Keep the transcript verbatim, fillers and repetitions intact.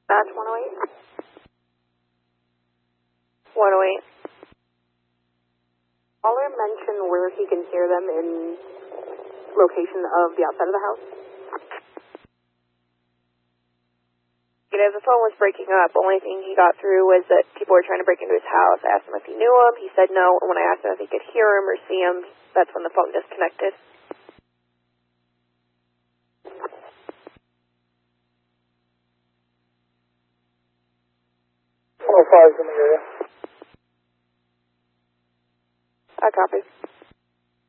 Batch one oh eight. one oh eight. Caller mentioned where he can hear them in location of the outside of the house. You know, the phone was breaking up. The only thing he got through was that people were trying to break into his house. I asked him if he knew him. He said no. And when I asked him if he could hear him or see him, that's when the phone disconnected. one oh five's in the area. I copy.